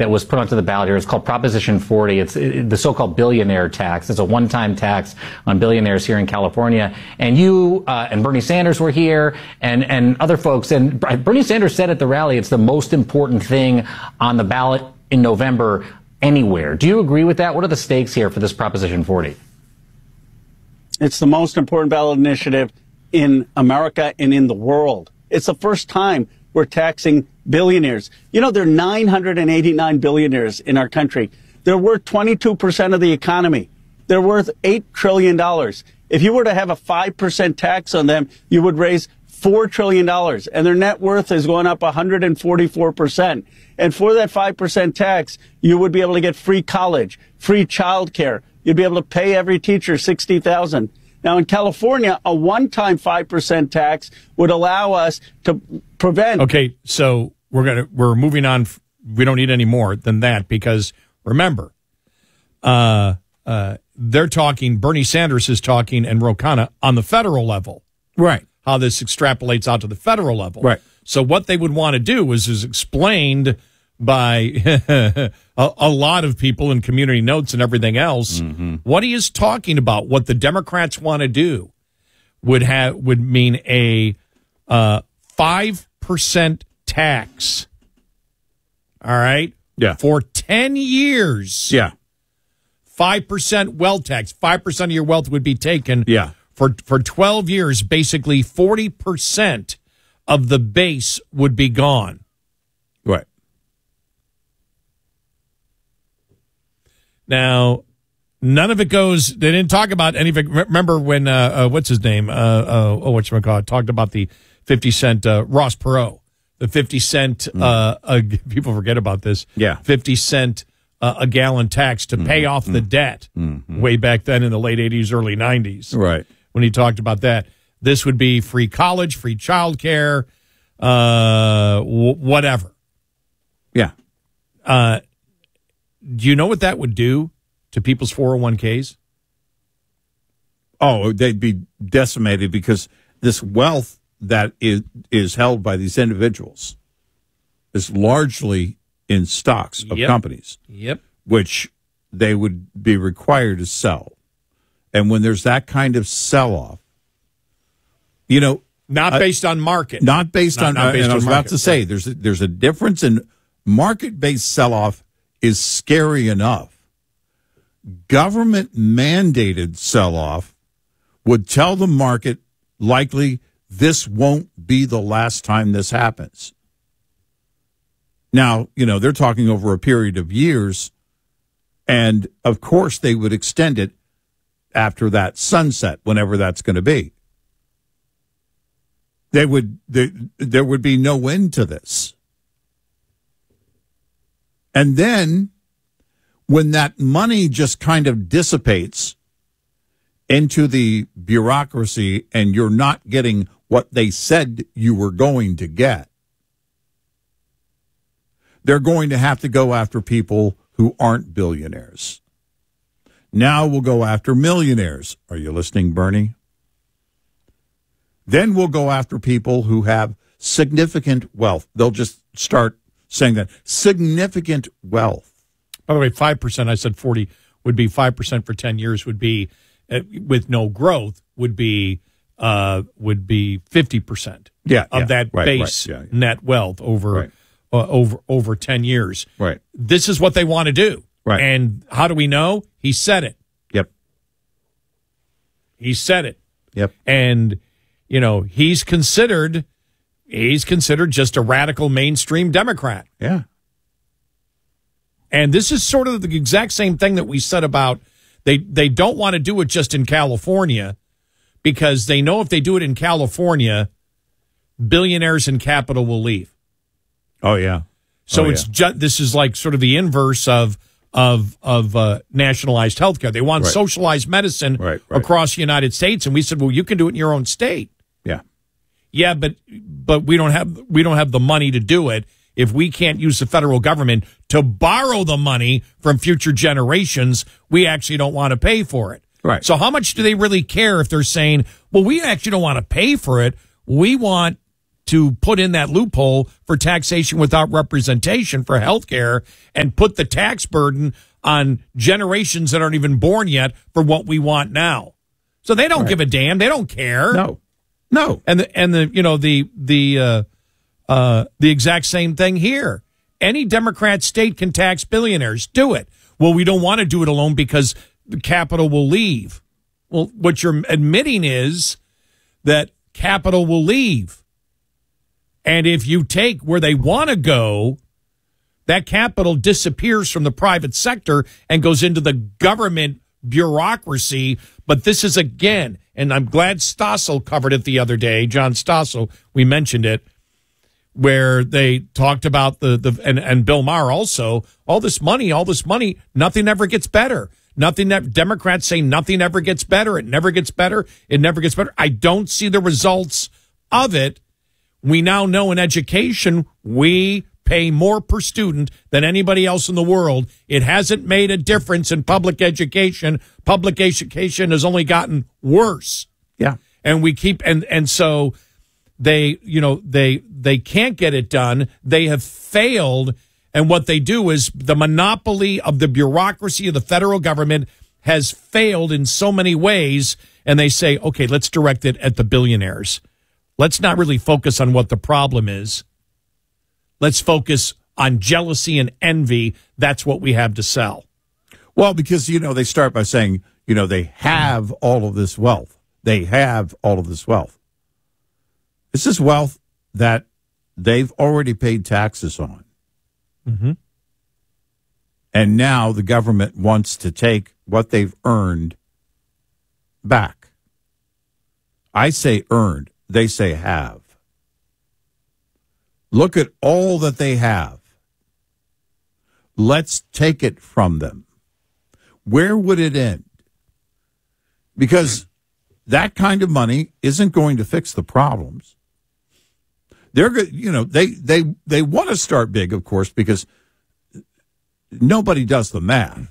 that was put onto the ballot here. It's called Proposition 40. It's the so-called billionaire tax. It's a one-time tax on billionaires here in California. And you and Bernie Sanders were here, and other folks. And Bernie Sanders said at the rally, it's the most important thing on the ballot in November anywhere. Do you agree with that? What are the stakes here for this Proposition 40? It's the most important ballot initiative in America and in the world. It's the first time we're taxing billionaires. You know, there are 989 billionaires in our country. They're worth 22% of the economy. They're worth $8 trillion. If you were to have a 5% tax on them, you would raise $4 trillion, and their net worth is going up 144%. And for that 5% tax, you would be able to get free college, free child care. You'd be able to pay every teacher $60,000. Now, in California, a one-time 5% tax would allow us to prevent. Okay, so we're moving on. We don't need any more than that because remember, they're talking. Bernie Sanders is talking, and Ro Khanna on the federal level, right? How this extrapolates out to the federal level, right? So what they would want to do is explained by a lot of people in community notes and everything else. Mm-hmm. What he is talking about, what the Democrats want to do, would mean a 5% tax. All right, yeah, for 10 years. Yeah, 5% wealth tax. 5% of your wealth would be taken. Yeah, for 12 years. Basically, 40% of the base would be gone. Right. Now, none of it goes. They didn't talk about any of it. Remember when what's his name? Whatchamacallit talked about the 50 cent Ross Perot, the 50 cent. People forget about this. Yeah, 50 cent a gallon tax to pay off the debt way back then in the late 80s, early 90s. Right. When he talked about that, this would be free college, free child care, whatever. Yeah. Do you know what that would do to people's 401ks? Oh, they'd be decimated because this wealth that is held by these individuals is largely in stocks of companies. Yep. Which they would be required to sell. And when there's that kind of sell-off, you know, not based on market. Not based on market. I was about to say, there's a difference in market-based sell-off is scary enough. Government-mandated sell-off would tell the market likely this won't be the last time this happens. Now, you know, they're talking over a period of years, and of course they would extend it after that sunset, whenever that's going to be. There would be no end to this. And then when that money just kind of dissipates into the bureaucracy and you're not getting what they said you were going to get, they're going to have to go after people who aren't billionaires. Now we'll go after millionaires. Are you listening, Bernie? Then we'll go after people who have significant wealth. They'll just start saying that. Significant wealth. By the way, 5%, I said 40, would be 5% for 10 years would be, with no growth, would be 50% of that base net wealth over 10 years. Right. This is what they want to do. Right. And how do we know? He said it. Yep. He said it. Yep. And, you know, he's considered just a radical mainstream Democrat. Yeah. And this is sort of the exact same thing that we said about they don't want to do it just in California because they know if they do it in California, billionaires and capital will leave. Oh, yeah. So this is like sort of the inverse of nationalized health care. They want socialized medicine across the United States, and we said, well, you can do it in your own state. Yeah. Yeah, but we don't have the money to do it if we can't use the federal government to borrow the money from future generations. We actually don't want to pay for it. Right. So how much do they really care if they're saying, well, we actually don't want to pay for it. We want to put in that loophole for taxation without representation for health care and put the tax burden on generations that aren't even born yet for what we want now. So they don't give a damn. They don't care. No. And the exact same thing here. Any Democrat state can tax billionaires. Do it. Well, we don't want to do it alone because the capital will leave. Well, what you're admitting is that capital will leave. And if you take where they want to go, that capital disappears from the private sector and goes into the government bureaucracy. But this is, again, and I'm glad Stossel covered it the other day, John Stossel, we mentioned it, where they talked about and Bill Maher also, all this money, nothing ever gets better. Democrats say nothing ever gets better. It never gets better. It never gets better. I don't see the results of it. We now know in education, we pay more per student than anybody else in the world. It hasn't made a difference in public education. Public education has only gotten worse. Yeah. And we keep, and so they can't get it done. They have failed. And what they do is the monopoly of the bureaucracy of the federal government has failed in so many ways. And they say, okay, let's direct it at the billionaires. Let's not really focus on what the problem is. Let's focus on jealousy and envy. That's what we have to sell. Well, because, they start by saying, they have all of this wealth. They have all of this wealth. This is wealth that they've already paid taxes on. Mm-hmm. And now the government wants to take what they've earned back. I say earned. They say have. Look at all that they have. Let's take it from them. Where would it end? Because that kind of money isn't going to fix the problems. They're good, they want to start big, of course, because nobody does the math.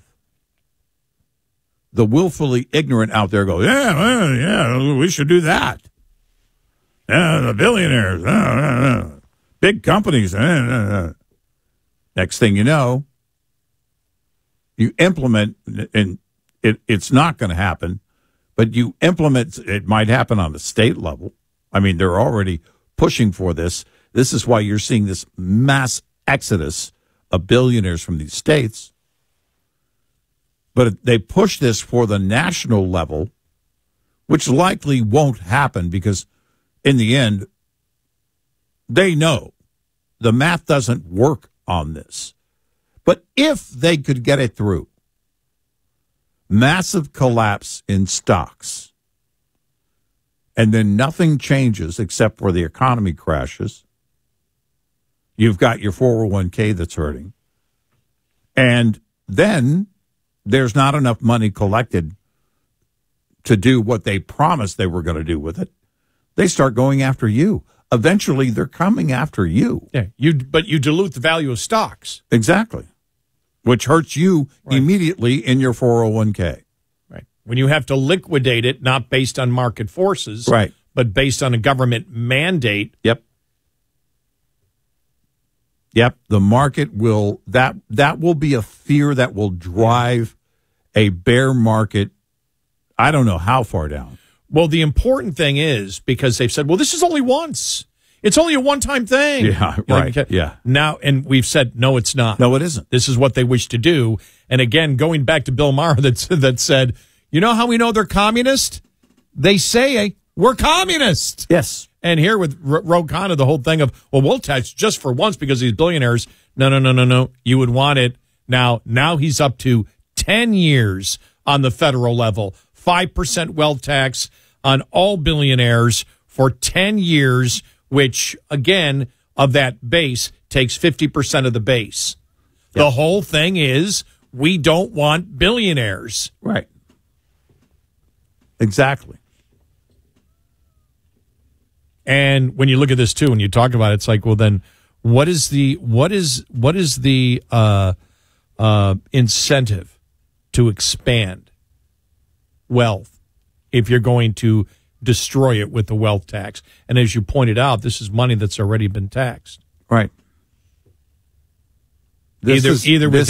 The willfully ignorant out there go, yeah, we should do that. The billionaires, big companies. Next thing you know, you implement, and it's not going to happen, but you implement, it might happen on the state level. I mean, they're already pushing for this. This is why you're seeing this mass exodus of billionaires from these states. But they push this for the national level, which likely won't happen because in the end, they know the math doesn't work on this. But if they could get it through, massive collapse in stocks, and then nothing changes except for the economy crashes, you've got your 401k that's hurting, and then there's not enough money collected to do what they promised they were going to do with it. They start going after you. Eventually, they're coming after you. Yeah, but you dilute the value of stocks. Exactly. Which hurts you immediately in your 401k. Right. When you have to liquidate it, not based on market forces, right, but based on a government mandate. Yep. The market will, that will be a fear that will drive a bear market, I don't know how far down. Well, the important thing is, because they've said, well, this is only once. It's only a one-time thing. Yeah, right. Yeah. Now, and we've said, no, it's not. No, it isn't. This is what they wish to do. And again, going back to Bill Maher that said, you know how we know they're communist? They say, we're communist. Yes. And here with Ro Khanna, the whole thing of, well, we'll tax just for once because these billionaires. No. You would want it. Now he's up to 10 years on the federal level, 5% wealth tax on all billionaires for 10 years, which, again, of that base, takes 50% of the base. Yep. The whole thing is we don't want billionaires. Right. Exactly. And when you look at this, too, when you talk about it, it's like, well, then what is the incentive to expand wealth if you're going to destroy it with the wealth tax. And as you pointed out, this is money that's already been taxed. Right. Either with